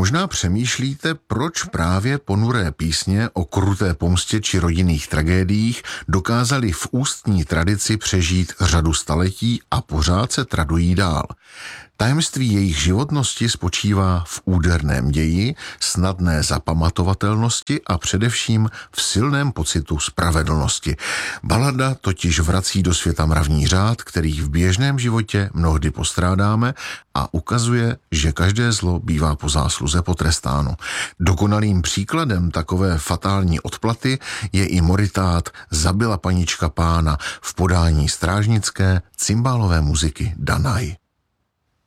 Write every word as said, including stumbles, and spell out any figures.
Možná přemýšlíte, proč právě ponuré písně o kruté pomstě či rodinných tragédiích dokázaly v ústní tradici přežít řadu staletí a pořád se tradují dál. Tajemství jejich životnosti spočívá v úderném ději, snadné zapamatovatelnosti a především v silném pocitu spravedlnosti. Balada totiž vrací do světa mravní řád, který v běžném životě mnohdy postrádáme a ukazuje, že každé zlo bývá po zásluze potrestáno. Dokonalým příkladem takové fatální odplaty je i moritát Zabila panička pána v podání strážnické cymbálové muziky Danaj.